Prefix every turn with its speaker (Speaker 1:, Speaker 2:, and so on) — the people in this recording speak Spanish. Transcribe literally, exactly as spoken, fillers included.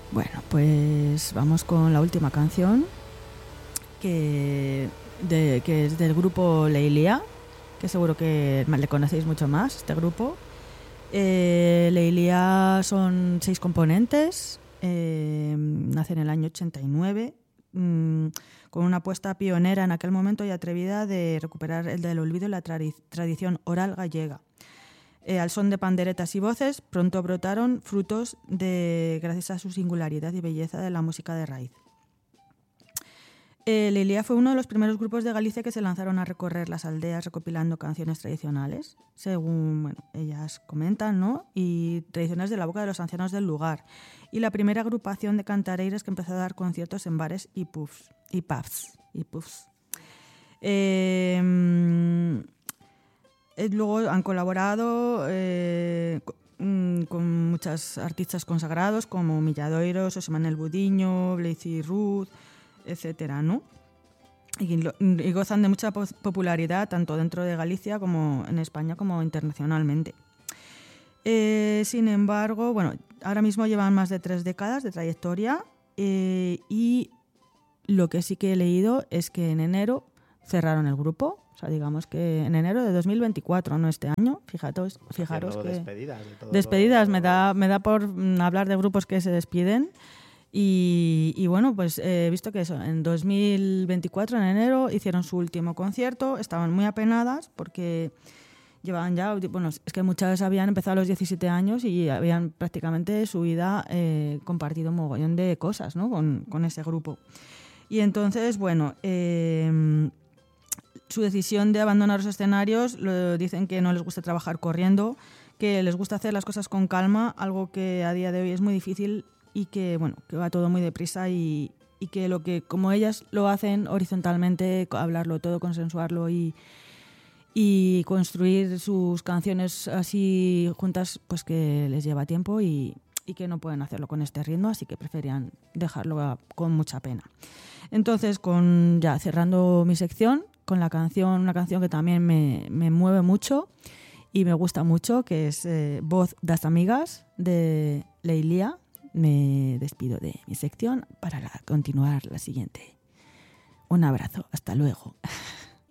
Speaker 1: Bueno, pues vamos con la última canción, que, de, que es del grupo Leilia, que seguro que le conocéis mucho más, este grupo. Eh, Leilia son seis componentes, eh, nace en el año ochenta y nueve, mmm, con una apuesta pionera en aquel momento y atrevida de recuperar el del olvido y la tradi- tradición oral gallega. Eh, al son de panderetas y voces, pronto brotaron frutos de, gracias a su singularidad y belleza de la música de raíz. Eh, Leilia fue uno de los primeros grupos de Galicia que se lanzaron a recorrer las aldeas recopilando canciones tradicionales, según bueno, ellas comentan, ¿no? Y tradiciones de la boca de los ancianos del lugar. Y la primera agrupación de cantareiras que empezó a dar conciertos en bares y pubs. Y pubs. Y pubs. Eh, luego han colaborado eh, con muchos artistas consagrados como Milladoiro, Xosé Manuel Budiño, Bleici Ruth, etcétera, ¿no? Y, lo, y gozan de mucha popularidad tanto dentro de Galicia como en España como internacionalmente. Eh, sin embargo, bueno, ahora mismo llevan más de tres décadas de trayectoria eh, y lo que sí que he leído es que en enero cerraron el grupo. O sea, digamos que en enero de dos mil veinticuatro, no este año. Fijaros, fijaros que...
Speaker 2: Despedidas. De todo
Speaker 1: despedidas,
Speaker 2: lo...
Speaker 1: me da, me da por hablar de grupos que se despiden. Y, y bueno, pues he visto que eso, en dos mil veinticuatro, en enero, hicieron su último concierto. Estaban muy apenadas porque llevaban ya... Bueno, es que muchas habían empezado a los diecisiete años y habían prácticamente su vida eh, compartido un mogollón de cosas, ¿no? con, con ese grupo. Y entonces, bueno... Eh, su decisión de abandonar los escenarios, lo, dicen que no les gusta trabajar corriendo, que les gusta hacer las cosas con calma, algo que a día de hoy es muy difícil y que, bueno, que va todo muy deprisa y, y que lo que, como ellas lo hacen horizontalmente, hablarlo todo, consensuarlo y, y construir sus canciones así juntas, pues que les lleva tiempo y, y que no pueden hacerlo con este ritmo, así que preferían dejarlo a, con mucha pena. Entonces, con ya cerrando mi sección, con la canción, una canción que también me, me mueve mucho y me gusta mucho, que es eh, Voz das Amigas, de Leilia. Me despido de mi sección para la, continuar la siguiente. Un abrazo, hasta luego.